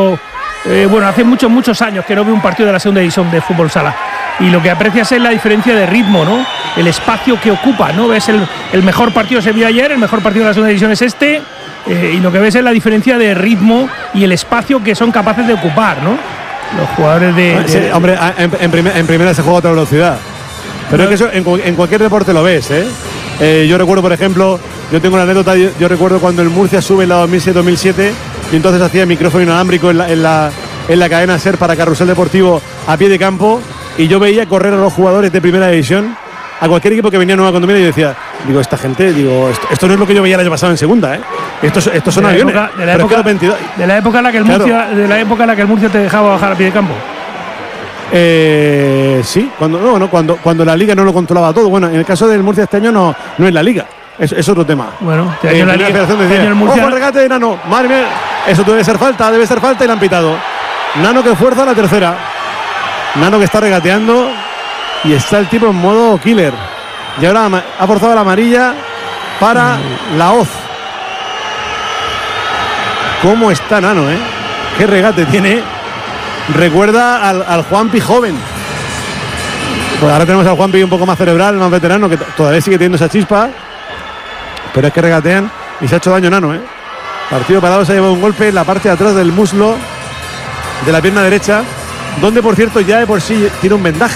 visto, hace muchos años que no veo un partido de la segunda división de fútbol sala. Y lo que aprecias es la diferencia de ritmo, ¿no? El espacio que ocupa, ¿no? Ves el mejor partido se vio ayer, el mejor partido de la segunda división es este, y lo que ves es la diferencia de ritmo y el espacio que son capaces de ocupar, ¿no? Los jugadores Sí, hombre, en primera se juega a otra velocidad. Pero es que eso en cualquier deporte lo ves, ¿eh? Yo recuerdo, por ejemplo, yo tengo una anécdota, yo recuerdo cuando el Murcia sube en la 2006-2007, y entonces hacía micrófono inalámbrico en la cadena SER para Carrusel Deportivo a pie de campo, y yo veía correr a los jugadores de primera división, a cualquier equipo que venía a Nueva Condomina, y decía, esta gente, esto no es lo que yo veía el año pasado en segunda, ¿eh? Estos son aviones. De la época en la que el Murcia te dejaba bajar a pie de campo. Sí, cuando la liga no lo controlaba todo. Bueno, en el caso del Murcia este año no es la liga, es otro tema. Bueno, la liga decía, el Murcia, ojo, regate de Nano, madre mía, eso debe ser falta, y le han pitado. Nano que fuerza la tercera. Nano que está regateando y está el tipo en modo killer. Y ahora ha forzado la amarilla para la hoz. ¿Cómo está Nano, eh? Qué regate tiene. Recuerda al Juanpi joven. Pues ahora tenemos al Juanpi un poco más cerebral, más veterano, que todavía sigue teniendo esa chispa. Pero es que regatean y se ha hecho daño Nano, eh. Partido parado, se ha llevado un golpe en la parte de atrás del muslo de la pierna derecha, donde por cierto ya de por sí tiene un vendaje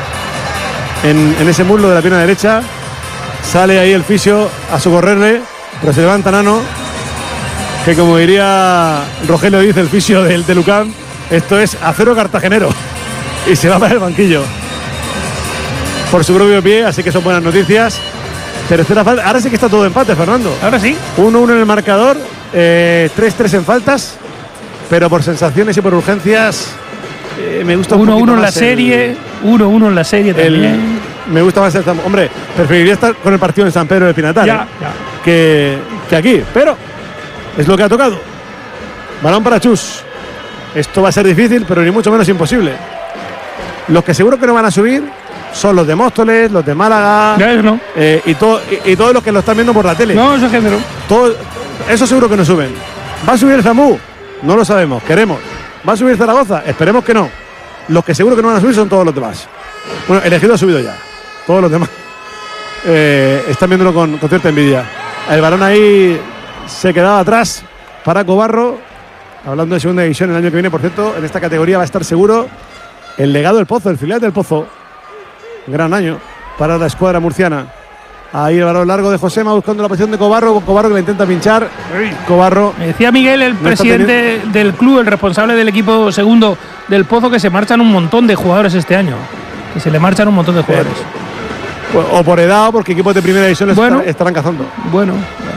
en ese muslo de la pierna derecha. Sale ahí el fisio a socorrerle, pero se levanta Nano, que como diría Rogelio Díaz, el fisio del UCAM, esto es acero cartagenero, y se va para el banquillo por su propio pie, así que son buenas noticias. Tercera falta, ahora sí que está todo empate, Fernando. Ahora sí. 1-1 en el marcador, 3-3 en faltas, pero por sensaciones y por urgencias me gusta 1-1 en la serie, 1-1 en la serie también. Me gusta más el... Hombre, preferiría estar con el partido en San Pedro de Pinatar que aquí, pero es lo que ha tocado. Balón para Chus. Esto va a ser difícil, pero ni mucho menos imposible. Los que seguro que no van a subir son los de Móstoles, los de Málaga, no. y todos los que lo están viendo por la tele. No, eso es género. Eso seguro que no suben. ¿Va a subir el Zamú? No lo sabemos, queremos. ¿Va a subir Zaragoza? Esperemos que no. Los que seguro que no van a subir son todos los demás. Bueno, el Ejido ha subido ya. Todos los demás están viéndolo con cierta envidia. El balón ahí se quedaba atrás para Cobarro. Hablando de segunda división el año que viene, por cierto, en esta categoría va a estar seguro el Legado del Pozo, el filial del Pozo. Gran año para la escuadra murciana. Ahí el balón largo de Josema buscando la posición de Cobarro. Cobarro que le intenta pinchar. Cobarro. Me decía Miguel, el presidente del club, el responsable del equipo segundo del Pozo, que se marchan un montón de jugadores este año. Que se le marchan un montón de jugadores. O por edad o porque equipos de primera división estarán cazando. Bueno.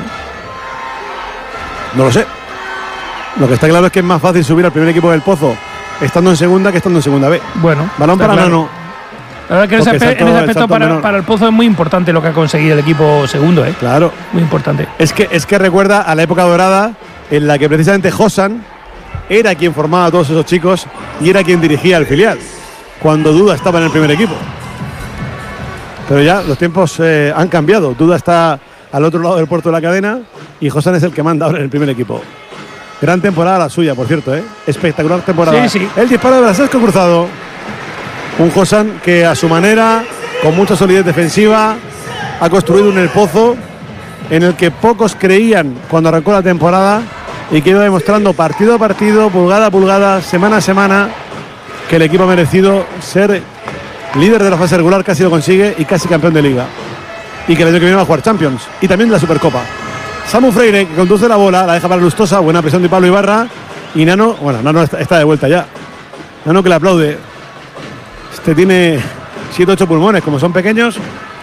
No lo sé. Lo que está claro es que es más fácil subir al primer equipo del Pozo estando en segunda que estando en segunda B. Bueno. Balón para claro. Nano. La verdad que en ese aspecto para el Pozo es muy importante lo que ha conseguido el equipo segundo, ¿eh? Claro. Muy importante. Es que recuerda a la época dorada en la que precisamente Josan era quien formaba a todos esos chicos y era quien dirigía el filial, cuando Duda estaba en el primer equipo. Pero ya los tiempos han cambiado. Duda está al otro lado del puerto de la cadena y Josan es el que manda ahora en el primer equipo. Gran temporada la suya, por cierto, ¿eh? Espectacular temporada. Sí. El disparo de Brasesco cruzado. Un Josan que a su manera, con mucha solidez defensiva, ha construido un El Pozo en el que pocos creían cuando arrancó la temporada y que iba demostrando partido a partido, pulgada a pulgada, semana a semana, que el equipo ha merecido ser líder de la fase regular, casi lo consigue, y casi campeón de liga. Y que el año que viene va a jugar Champions y también la Supercopa. Samu Freire, que conduce la bola, la deja para Lustosa, buena presión de Pablo Ibarra. Y Nano está de vuelta ya. Nano que le aplaude. Este tiene 7-8 pulmones, como son pequeños.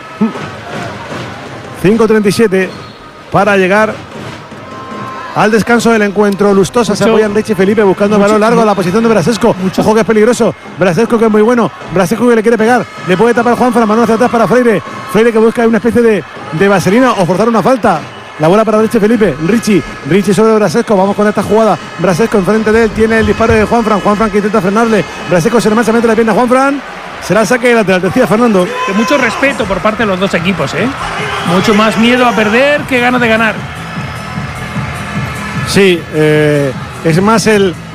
5:37 para llegar al descanso del encuentro. Lustosa se apoya en Richie Felipe buscando el balón largo a la posición de Brasesco. Ojo que es peligroso. Brasesco que es muy bueno. Brasesco que le quiere pegar. Le puede tapar Juanfran. Mano hacia atrás para Freire. Freire que busca una especie de vaselina o forzar una falta. La bola para Richie Felipe. Richie sobre Brasesco. Vamos con esta jugada. Brasesco enfrente de él. Tiene el disparo de Juanfran. Juanfran que intenta frenarle. Brasesco se le mete la pierna a Juanfran. Será el saque de lateral, decía Fernando. De mucho respeto por parte de los dos equipos, ¿eh? Mucho más miedo a perder que ganas de ganar. Sí, es más el